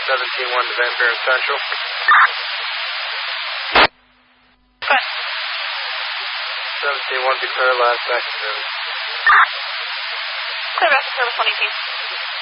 17-1 to Van Buren Central. Good. 17-1, declare last back to service. Clear back to service 118.